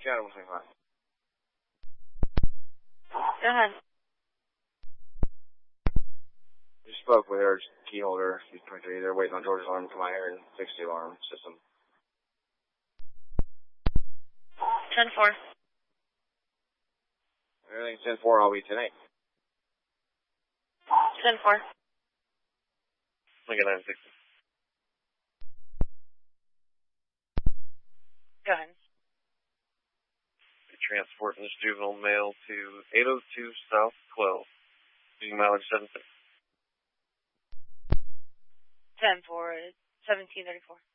Shadow 125. Go ahead. Just spoke with her key holder. She's 23. They're waiting on George's alarm to come out here and fix the alarm system. 10-4. Everything's 10-4. I'll be tonight. 10-4. Lincoln 96. Go ahead. Transporting this juvenile male to 802 South 12. Using mileage 76. 10-4. 1734.